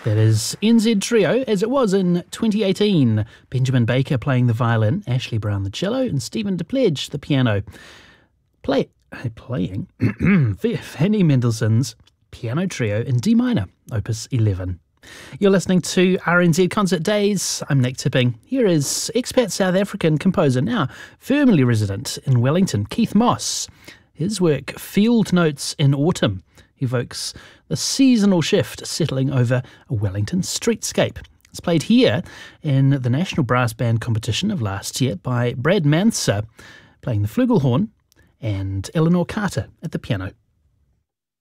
That is NZ Trio as it was in 2018. Benjamin Baker playing the violin, Ashley Brown the cello, and Stephen DePledge the piano. Playing Fanny Mendelssohn's Piano Trio in D minor, Opus 11. You're listening to RNZ Concert Days. I'm Nick Tipping. Here is expat South African composer, now firmly resident in Wellington, Keith Moss. His work, Field Notes in Autumn, evokes the seasonal shift settling over a Wellington streetscape. It's played here in the National Brass Band competition of last year by Brad Manser, playing the flugelhorn, and Eleanor Carter at the piano.